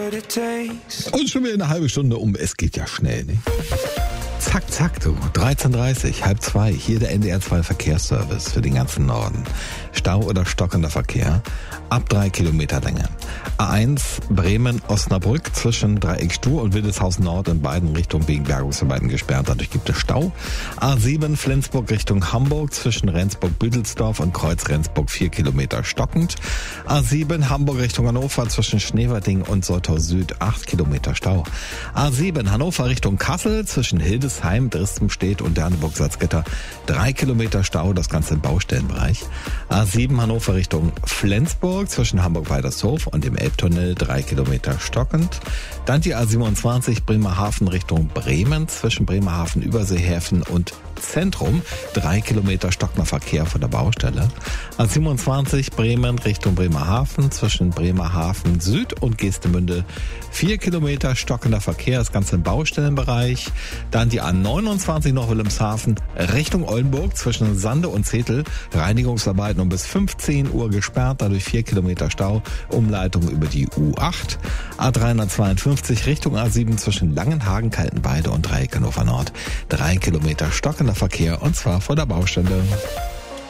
Und schon wieder eine halbe Stunde um. Es geht ja schnell, ne? Zack, zack, du. 13:30, 13:30. Hier der NDR 2 Verkehrsservice für den ganzen Norden. Stau oder stockender Verkehr ab 3 Kilometer Länge. A1 Bremen-Osnabrück zwischen Dreieck Stur und Wildeshausen Nord in beiden Richtungen wegen Bergungsarbeiten gesperrt. Dadurch gibt es Stau. A7 Flensburg Richtung Hamburg zwischen Rendsburg-Büdelsdorf und Kreuz Rendsburg 4 Kilometer stockend. A7 Hamburg Richtung Hannover zwischen Schneverding und Soltau Süd 8 Kilometer Stau. A7 Hannover Richtung Kassel zwischen Hildesheim, Drispenstedt und Derneburg-Salzgitter 3 Kilometer Stau, das Ganze im Baustellenbereich. A7 Hannover Richtung Flensburg zwischen Hamburg-Weidershof und dem Elbtunnel 3 Kilometer stockend. Dann die A27 Bremerhaven Richtung Bremen zwischen Bremerhaven, Überseehäfen und Zentrum 3 Kilometer stockender Verkehr von der Baustelle. A27 Bremen Richtung Bremerhaven zwischen Bremerhaven Süd und Geestemünde 4 Kilometer stockender Verkehr, das Ganze im Baustellenbereich. Dann die A29 noch Wilhelmshaven Richtung Oldenburg zwischen Sande und Zetel. Reinigungsarbeiten um bis 15 Uhr gesperrt, dadurch 4 Kilometer Stau. Umleitung über die U8. A352 Richtung A7 zwischen Langenhagen, Kaltenweide und Dreieck Hannover Nord. 3 Kilometer stockender Verkehr und zwar vor der Baustelle.